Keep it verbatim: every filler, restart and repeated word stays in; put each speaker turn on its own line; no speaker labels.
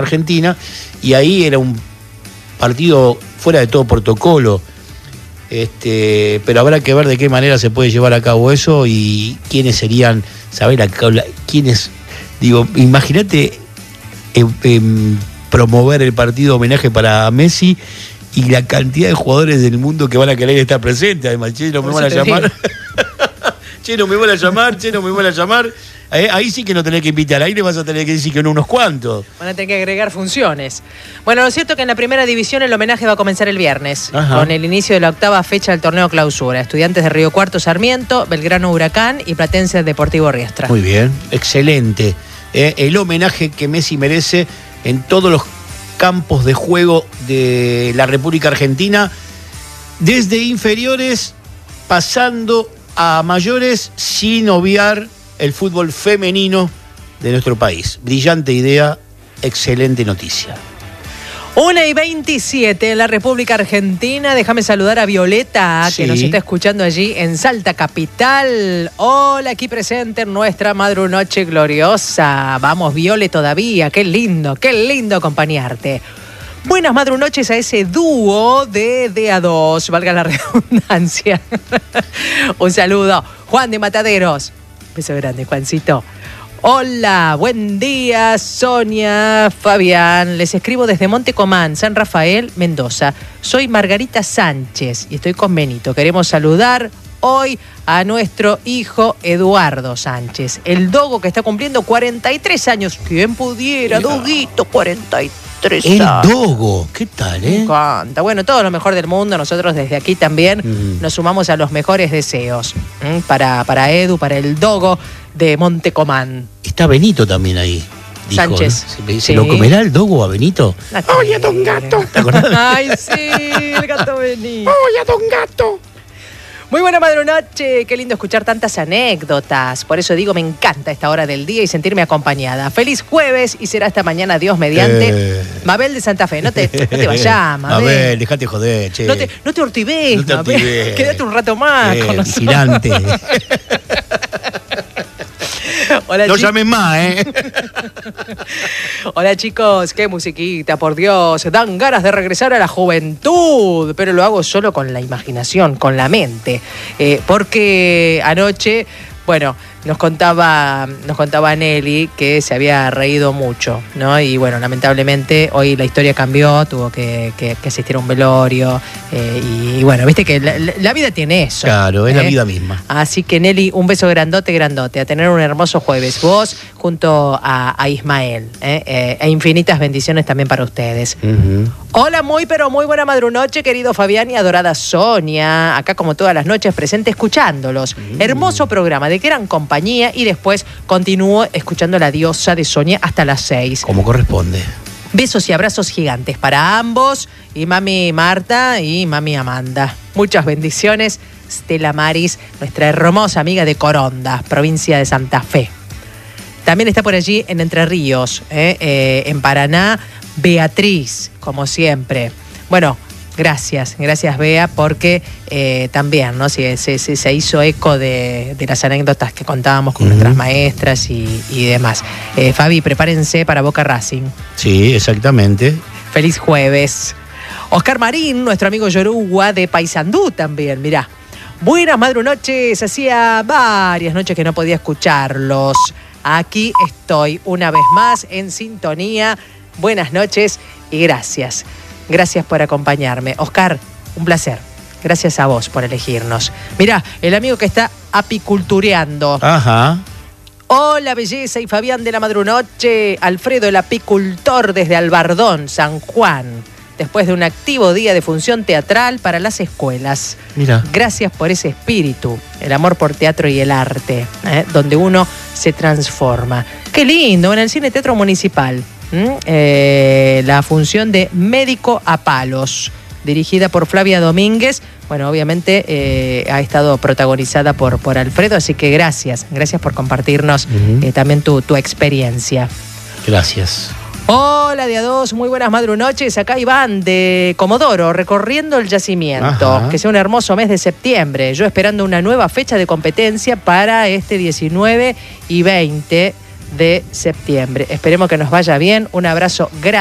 Argentina, y ahí era un partido fuera de todo protocolo. Este, pero habrá que ver de qué manera se puede llevar a cabo eso y quiénes serían, ¿sabés? La, la, quiénes, digo, imagínate eh, eh, promover el partido homenaje para Messi y la cantidad de jugadores del mundo que van a querer estar presentes. Además, che, no me van a llamar. Che, no me van a llamar, che, no me van a llamar. Eh, ahí sí que no tenés que invitar, ahí le vas a tener que decir que no unos cuantos.
Van a tener que agregar funciones. Bueno, lo cierto es que en la primera división el homenaje va a comenzar el viernes, Ajá. con el inicio de la octava fecha del torneo clausura. Estudiantes de Río Cuarto Sarmiento, Belgrano Huracán y Platense Deportivo Riestra.
Muy bien, excelente. Eh, el homenaje que Messi merece en todos los campos de juego de la República Argentina, desde inferiores pasando a mayores, sin obviar el fútbol femenino de nuestro país. Brillante idea, excelente noticia.
una y veintisiete en la República Argentina. Déjame saludar a Violeta, sí. que nos está escuchando allí en Salta Capital. Hola, aquí presente en nuestra madrunoche gloriosa. Vamos, Viole, todavía. Qué lindo, qué lindo acompañarte. Buenas madrunoches a ese dúo de D A dos, valga la redundancia. Un saludo. Juan de Mataderos. Beso grande, Juancito. Hola, buen día, Sonia, Fabián. Les escribo desde Montecomán, San Rafael, Mendoza. Soy Margarita Sánchez y estoy con Benito. Queremos saludar hoy a nuestro hijo Eduardo Sánchez, el dogo que está cumpliendo cuarenta y tres años. ¿Quién pudiera, Mira. Doguito, cuarenta y tres años?
El dogo, ¿qué tal, eh?
Me encanta. Bueno, todo lo mejor del mundo. Nosotros desde aquí también mm. nos sumamos a los mejores deseos ¿m? para, para Edu, para el dogo de Montecomán.
Está Benito también ahí. Dijo,
Sánchez.
¿no? ¿Se, ¿Se sí. lo comerá el dogo a Benito?
Oye, don Gato.
¿Te acordás?
Ay, sí, el gato Benito.
Oye, don Gato.
Muy buena madrunoche, qué lindo escuchar tantas anécdotas. Por eso digo, me encanta esta hora del día y sentirme acompañada. Feliz jueves y será hasta mañana, Dios mediante. Eh... Mabel de Santa Fe, no te, no te vayas, Mabel.
Mabel, dejate joder, che.
No te, no te ortives,
no te
Mabel.
Ortives.
Quédate un rato más
eh,
con nosotros.
Vigilante.
Hola,
no llamen más, ¿eh?
Hola, chicos, qué musiquita, por Dios. Dan ganas de regresar a la juventud, pero lo hago solo con la imaginación, con la mente. Eh, porque anoche, bueno, nos contaba, nos contaba Nelly que se había reído mucho, ¿no? Y bueno, lamentablemente hoy la historia cambió, tuvo que, que, que asistir a un velorio. Eh, y, y bueno, viste que la, la vida tiene eso.
Claro, es
¿eh?
la vida misma.
Así que Nelly, un beso grandote, grandote. A tener un hermoso jueves. Vos junto a, a Ismael. ¿eh? Eh, e infinitas bendiciones también para ustedes.
Uh-huh.
Hola, muy pero muy buena madrunoche, querido Fabián y adorada Sonia. Acá como todas las noches presente escuchándolos. Uh-huh. Hermoso programa, de gran compañía. Y después continúo escuchando La Diosa de Sonia hasta las seis.
Como corresponde.
Besos y abrazos gigantes para ambos, y mami Marta y mami Amanda. Muchas bendiciones, Stella Maris, nuestra hermosa amiga de Coronda, provincia de Santa Fe. También está por allí en Entre Ríos, ¿eh? Eh, en Paraná, Beatriz, como siempre. Bueno, gracias, gracias Bea, porque eh, también, ¿no? Se, se, se hizo eco de, de las anécdotas que contábamos con uh-huh. nuestras maestras y, y demás. Eh, Fabi, prepárense para Boca Racing.
Sí, exactamente.
Feliz jueves. Oscar Marín, nuestro amigo Yoruba de Paysandú también, mirá. Buenas madrunoches, hacía varias noches que no podía escucharlos. Aquí estoy una vez más en sintonía. Buenas noches y gracias. Gracias por acompañarme. Oscar, un placer. Gracias a vos por elegirnos. Mirá, el amigo que está apicultureando.
Ajá.
Hola, belleza y Fabián de la madrunoche. Alfredo, el apicultor desde Albardón, San Juan. Después de un activo día de función teatral para las escuelas.
Mira.
Gracias por ese espíritu, el amor por teatro y el arte, ¿eh? Donde uno se transforma. Qué lindo, en el Cine Teatro Municipal. ¿Mm? Eh, la función de Médico a Palos, dirigida por Flavia Domínguez. Bueno, obviamente eh, ha estado protagonizada por, por Alfredo, así que gracias, gracias por compartirnos uh-huh. eh, también tu, tu experiencia.
Gracias.
Hola de a dos, muy buenas madrunoches. Acá Iván de Comodoro, recorriendo el yacimiento. Ajá. Que sea un hermoso mes de septiembre. Yo esperando una nueva fecha de competencia para este diecinueve y veinte de septiembre. Esperemos que nos vaya bien. Un abrazo grande.